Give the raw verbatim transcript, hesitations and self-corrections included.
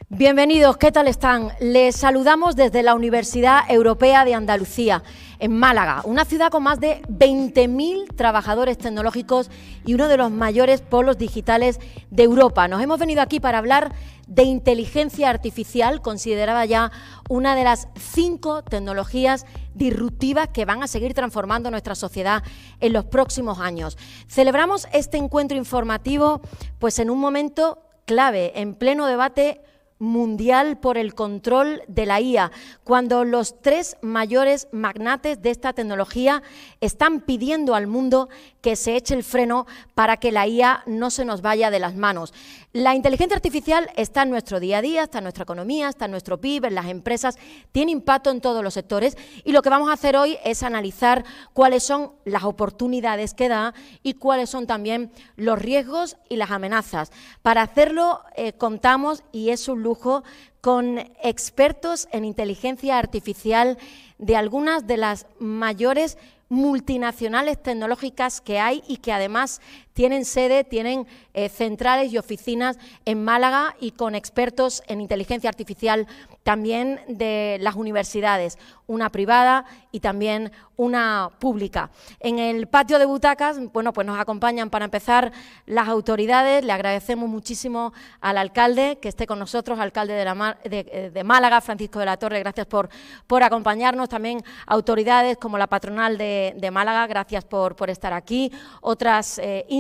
Bienvenidos, ¿qué tal están? Les saludamos desde la Universidad Europea de Andalucía, en Málaga, una ciudad con más de veinte mil trabajadores tecnológicos y uno de los mayores polos digitales de Europa. Nos hemos venido aquí para hablar de inteligencia artificial, considerada ya una de las cinco tecnologías disruptivas que van a seguir transformando nuestra sociedad en los próximos años. Celebramos este encuentro informativo pues en un momento clave, en pleno debate mundial por el control de la I A, cuando los tres mayores magnates de esta tecnología están pidiendo al mundo que se eche el freno para que la I A no se nos vaya de las manos. La inteligencia artificial está en nuestro día a día, está en nuestra economía, está en nuestro P I B, en las empresas, tiene impacto en todos los sectores y lo que vamos a hacer hoy es analizar cuáles son las oportunidades que da y cuáles son también los riesgos y las amenazas. Para hacerlo eh, contamos, y es un lujo, con expertos en inteligencia artificial de algunas de las mayores multinacionales tecnológicas que hay y que además tienen sede, tienen eh, centrales y oficinas en Málaga, y con expertos en inteligencia artificial también de las universidades, una privada y también una pública. En el patio de butacas, bueno, pues nos acompañan para empezar las autoridades. Le agradecemos muchísimo al alcalde que esté con nosotros, alcalde de, la, de, de Málaga, Francisco de la Torre, gracias por, por acompañarnos. También autoridades como la patronal de, de Málaga, gracias por, por estar aquí. Otras eh,